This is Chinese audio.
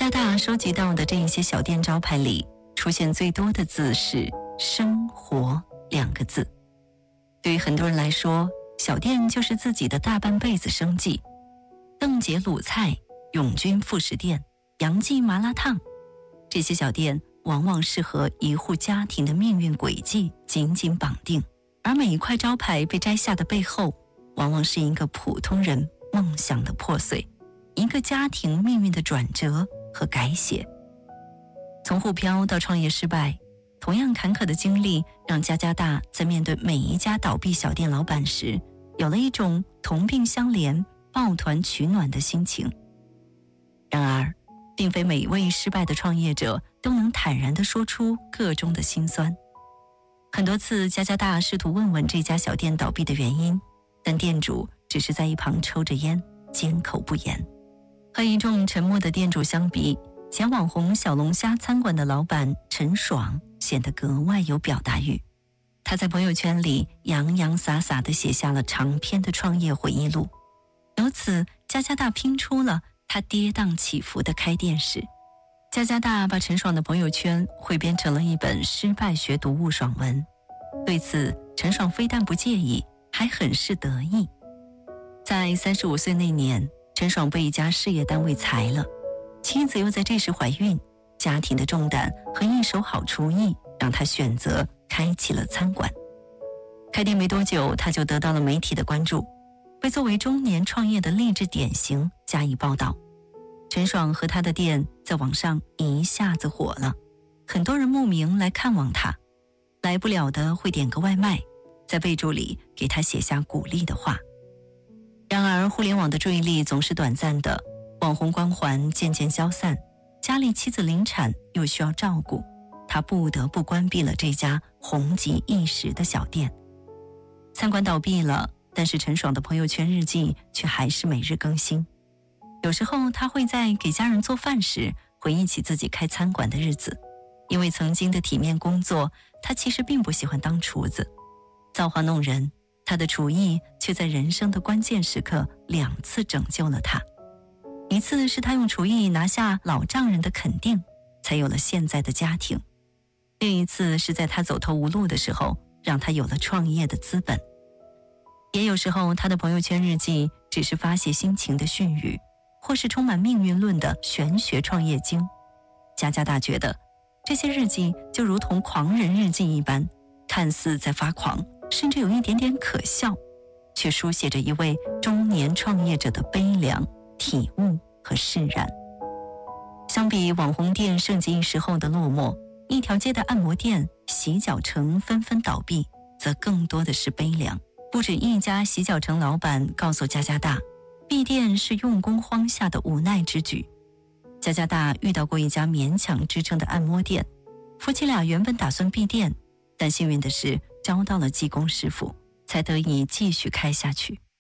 加大收集到的这一些小店招牌里，出现最多的字是生活2个字。对于很多人来说，小店就是自己的大半辈子生计。邓姐卤菜、永军副食店、杨记麻辣烫，这些小店往往是和一户家庭的命运轨迹紧紧绑定，而每一块招牌被摘下的背后，往往是一个普通人梦想的破碎，一个家庭命运的转折和改写。从沪漂到创业失败，同样坎坷的经历让加加大在面对每一家倒闭小店老板时，有了一种同病相怜、抱团取暖的心情。然而，并非每一位失败的创业者都能坦然地说出个中的辛酸。很多次，加加大试图问问这家小店倒闭的原因，但店主只是在一旁抽着烟，缄口不言。和一众沉默的店主相比，前网红小龙虾餐馆的老板陈爽显得格外有表达欲。他在朋友圈里洋洋洒洒地写下了长篇的创业回忆录，由此加加大拼出了他跌宕起伏的开店史。加加大把陈爽的朋友圈汇编成了一本失败学读物爽文，对此陈爽非但不介意，还很是得意。在35岁那年，陈爽被一家事业单位裁了，妻子又在这时怀孕，家庭的重担和一手好厨艺让他选择开启了餐馆。开店没多久，他就得到了媒体的关注，被作为中年创业的励志典型加以报道。陈爽和他的店在网上一下子火了，很多人慕名来看望他，来不了的会点个外卖，在备注里给他写下鼓励的话。然而互联网的注意力总是短暂的，网红光环渐渐消散，家里妻子临产又需要照顾，他不得不关闭了这家红极一时的小店。餐馆倒闭了，但是陈爽的朋友圈日记却还是每日更新。有时候他会在给家人做饭时回忆起自己开餐馆的日子，因为曾经的体面工作，他其实并不喜欢当厨子，造化弄人，他的厨艺却在人生的关键时刻2次拯救了他。一次是他用厨艺拿下老丈人的肯定，才有了现在的家庭；另一次是在他走投无路的时候，让他有了创业的资本。也有时候他的朋友圈日记只是发泄心情的絮语，或是充满命运论的玄学创业经。加加大觉得这些日记就如同狂人日记一般，看似在发狂，甚至有一点点可笑，却书写着一位中年创业者的悲凉、体悟和释然。相比网红店盛极一时后的落寞，一条街的按摩店、洗脚城纷纷倒闭，则更多的是悲凉。不止一家洗脚城老板告诉加加大，闭店是用工荒下的无奈之举。加加大遇到过一家勉强支撑的按摩店，夫妻俩原本打算闭店，但幸运的是招到了技工师傅，才得以继续开下去。